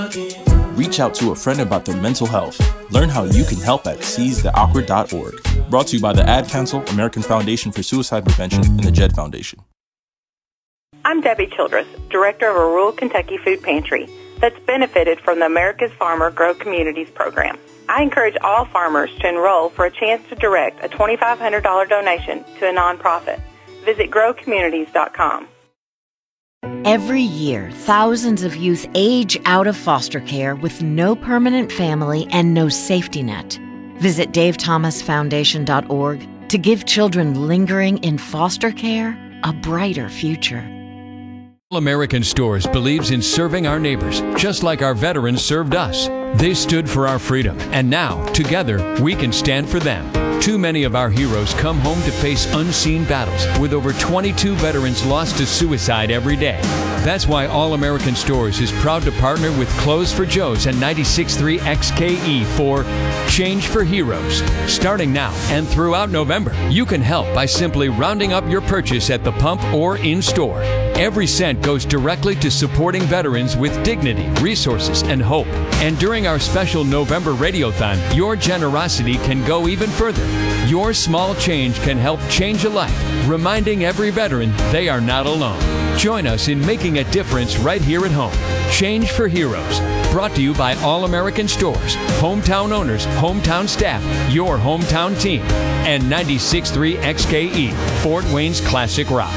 Reach out to a friend about their mental health. Learn how you can help at seizetheawkward.org. Brought to you by the Ad Council, American Foundation for Suicide Prevention, and the JED Foundation. I'm Debbie Childress, director of a rural Kentucky food pantry that's benefited from the America's Farmer Grow Communities program. I encourage all farmers to enroll for a chance to direct a $2,500 donation to a nonprofit. Visit growcommunities.com. Every year, thousands of youth age out of foster care with no permanent family and no safety net. Visit davethomasfoundation.org to give children lingering in foster care a brighter future. American Stores believes in serving our neighbors, just like our veterans served us. They stood for our freedom, and now, together, we can stand for them. Too many of our heroes come home to face unseen battles, with over 22 veterans lost to suicide every day. That's why All American Stores is proud to partner with Clothes for Joe's and 96.3 XKE for Change for Heroes. Starting now and throughout November, you can help by simply rounding up your purchase at the pump or in-store. Every cent goes directly to supporting veterans with dignity, resources, and hope. And during our special November Radiothon, your generosity can go even further. Your small change can help change a life, reminding every veteran they are not alone. Join us in making a difference right here at home. Change for Heroes. Brought to you by All American Stores, hometown owners, hometown staff, your hometown team, and 96.3 XKE, Fort Wayne's Classic Rock.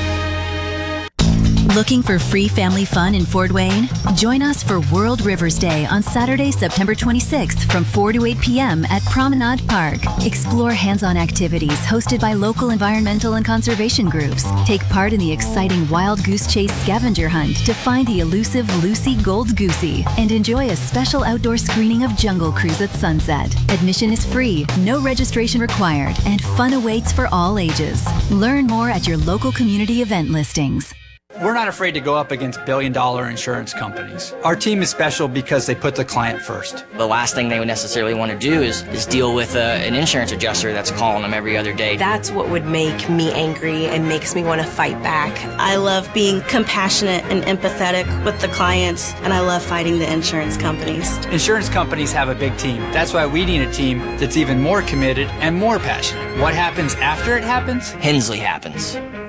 Looking for free family fun in Fort Wayne? Join us for World Rivers Day on Saturday, September 26th from 4 to 8 p.m. at Promenade Park. Explore hands-on activities hosted by local environmental and conservation groups. Take part in the exciting Wild Goose Chase scavenger hunt to find the elusive Lucy Gold Goosey and enjoy a special outdoor screening of Jungle Cruise at sunset. Admission is free, no registration required, and fun awaits for all ages. Learn more at your local community event listings. We're not afraid to go up against billion-dollar insurance companies. Our team is special because they put the client first. The last thing they would necessarily want to do is deal with an insurance adjuster that's calling them every other day. That's what would make me angry and makes me want to fight back. I love being compassionate and empathetic with the clients, and I love fighting the insurance companies. Insurance companies have a big team. That's why we need a team that's even more committed and more passionate. What happens after it happens? Hensley happens.